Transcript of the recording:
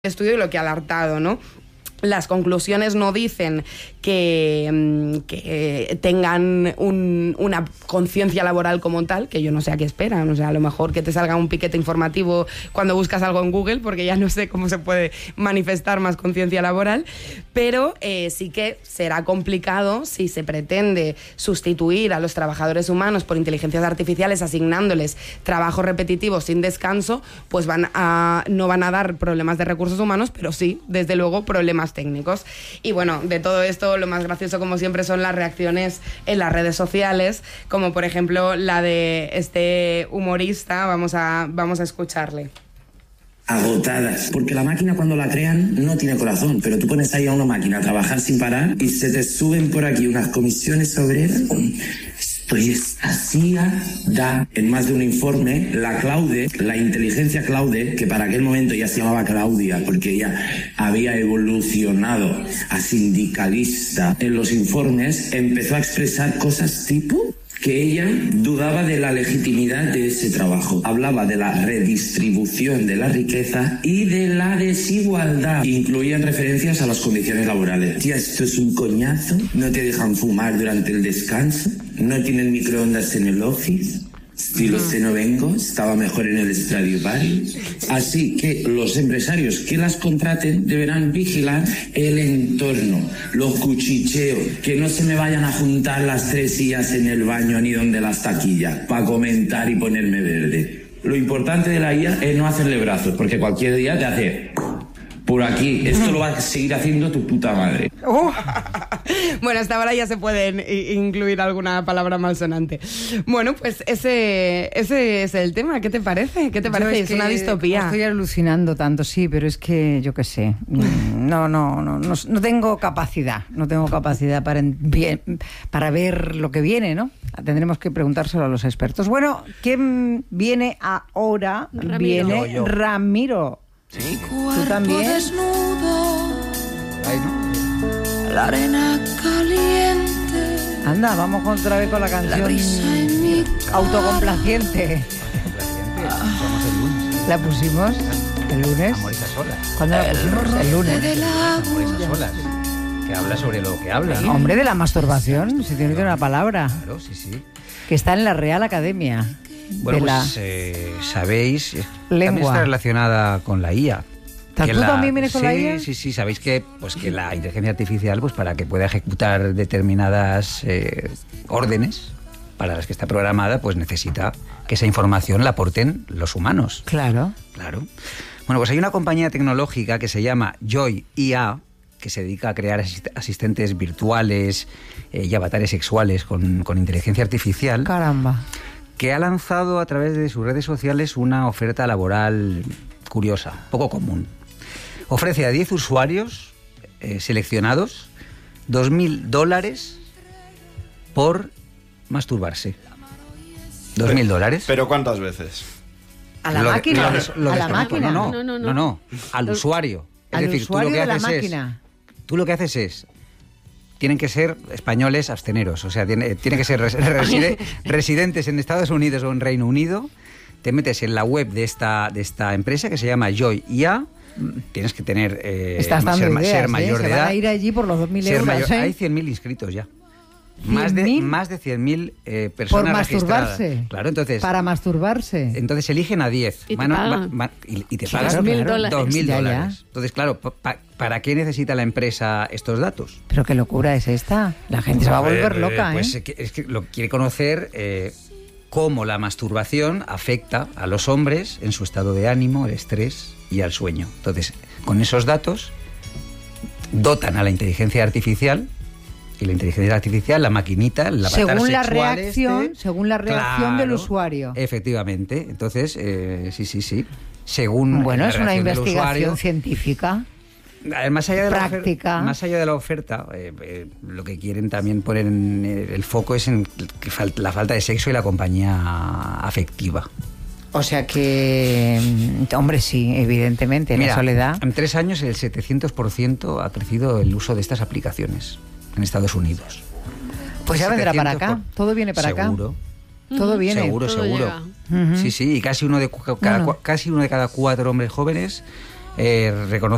estudio y lo que ha alertado, ¿no? Las conclusiones no dicen que tengan una conciencia laboral como tal, que yo no sé a qué esperan. O sea, a lo mejor que te salga un piquete informativo cuando buscas algo en Google, porque ya no sé cómo se puede manifestar más conciencia laboral, pero sí que será complicado si se pretende sustituir a los trabajadores humanos por inteligencias artificiales asignándoles trabajos repetitivos sin descanso, pues no van a dar problemas de recursos humanos, pero sí, desde luego, problemas técnicos. Y bueno, de todo esto lo más gracioso como siempre son las reacciones en las redes sociales, como por ejemplo la de este humorista. Vamos a escucharle. Agotadas, porque la máquina cuando la crean no tiene corazón, pero tú pones ahí a una máquina a trabajar sin parar y se te suben por aquí unas comisiones obreras. Estoy así, da en más de un informe la Claude, la inteligencia Claude, que para aquel momento ya se llamaba Claudia, porque ella había evolucionado a sindicalista en los informes, empezó a expresar cosas tipo que ella dudaba de la legitimidad de ese trabajo. Hablaba de la redistribución de la riqueza y de la desigualdad. Incluían referencias a las condiciones laborales. Tía, esto es un coñazo. No te dejan fumar durante el descanso. No tienen microondas en el office. Si lo sé, no vengo, estaba mejor en el Stradivarius. Así que los empresarios que las contraten deberán vigilar el entorno, los cuchicheos, que no se me vayan a juntar las 3 sillas en el baño ni donde las taquillas, para comentar y ponerme verde. Lo importante de la IA es no hacerle brazos, porque cualquier día te hace por aquí. Esto lo va a seguir haciendo tu puta madre. Bueno, hasta ahora ya se pueden incluir alguna palabra malsonante. Bueno, pues ese es el tema. ¿Qué te parece? ¿Qué te parece? Es una distopía. Estoy alucinando tanto, sí, pero es que yo qué sé. No tengo capacidad. No tengo capacidad para ver lo que viene, ¿no? Tendremos que preguntárselo a los expertos. Bueno, ¿quién viene ahora? Ramiro. Viene Yo. Ramiro. Sí. ¿Tú también? Desnudo, la arena caliente. Anda, vamos otra vez con la canción autocomplaciente. Somos el lunes. ¿La pusimos el lunes? Amor esas olas. ¿Cuándo la pusimos? El lunes. Amor esas olas. Que habla sobre lo que habla, ¿no? Hombre, de la masturbación, si tiene que tener una palabra. Claro, sí. Que está en la Real Academia. Bueno, de pues sabéis, lengua. también está relacionada con la IA. ¿Tú también vienes con la IA? Sí, sabéis que la inteligencia artificial, pues para que pueda ejecutar determinadas órdenes para las que está programada, pues necesita que esa información la aporten los humanos. Claro. Bueno, pues hay una compañía tecnológica que se llama Joy IA, que se dedica a crear asistentes virtuales y avatares sexuales con inteligencia artificial. Caramba. Que ha lanzado a través de sus redes sociales una oferta laboral curiosa, poco común. Ofrece a 10 usuarios seleccionados $2.000 por masturbarse. $2.000. ¿Pero cuántas veces? ¿A la máquina? ¿A la máquina? No, al usuario. Al usuario de la máquina. Tú lo que haces es... Tienen que ser españoles absteneros, o sea, tienen que ser residentes en Estados Unidos o en Reino Unido. Te metes en la web de esta empresa que se llama Joy IA. Tienes que tener ser mayor de edad. Se van a ir allí por los 2.000 euros. Hay 100.000 inscritos ya. Más de 100.000 personas por masturbarse. registradas. Claro, entonces. Para masturbarse. Entonces eligen a 10. Y te pagan. Y te pagan $2.000. Entonces, claro, ¿para qué necesita la empresa estos datos? Pero qué locura es esta. La gente se va a volver loca, pues es que lo quiere conocer cómo la masturbación afecta a los hombres en su estado de ánimo, el estrés y al sueño. Entonces, con esos datos, dotan a la inteligencia artificial. Y la inteligencia artificial, la maquinita, el avatar sexual según la reacción del usuario. Efectivamente. Entonces, sí. Según bueno, es una investigación usuario, científica. Más allá de práctica. Más allá de la oferta, lo que quieren también poner en el foco es en la falta de sexo y la compañía afectiva. O sea que, hombre, sí, evidentemente, Mira, la soledad. En 3 años el 700% ha crecido el uso de estas aplicaciones en Estados Unidos. Pues ya vendrá para acá, todo viene para seguro. Acá. Todo viene. Seguro. Sí, y casi uno de cada 4 hombres jóvenes reconoce